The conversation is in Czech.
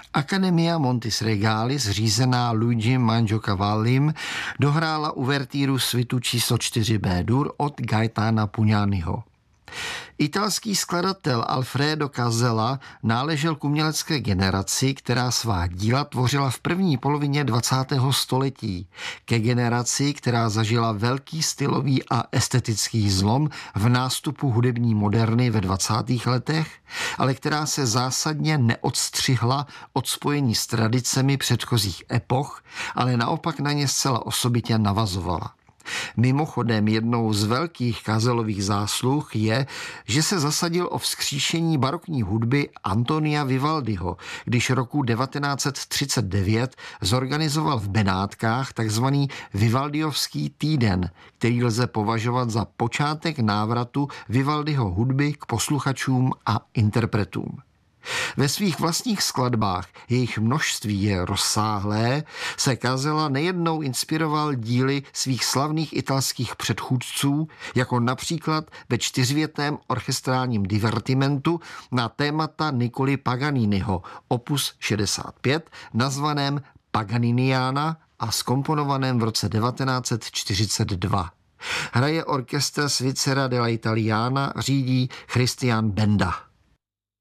Academia Montis Regalis, řízená Luigim Mangiocavallim, dohrála uvertýru svitu číslo 4 B-dur od Gaetana Pugnaniho. Italský skladatel Alfredo Casella náležel k umělecké generaci, která svá díla tvořila v první polovině 20. století. Ke generaci, která zažila velký stylový a estetický zlom v nástupu hudební moderny ve 20. letech, ale která se zásadně neodstřihla od spojení s tradicemi předchozích epoch, ale naopak na ně zcela osobitě navazovala. Mimochodem jednou z velkých Casellových zásluh je, že se zasadil o vzkříšení barokní hudby Antonia Vivaldiho, když roku 1939 zorganizoval v Benátkách takzvaný Vivaldiovský týden, který lze považovat za počátek návratu Vivaldiho hudby k posluchačům a interpretům. Ve svých vlastních skladbách, jejich množství je rozsáhlé, se Casella nejednou inspiroval díly svých slavných italských předchůdců, jako například ve čtyřvětném orchestrálním divertimentu na témata Niccolì Paganiniho, opus 65, nazvaném Paganiniana a zkomponovaném v roce 1942. Hraje orchestr Svizzera della Italiana, řídí Christian Benda.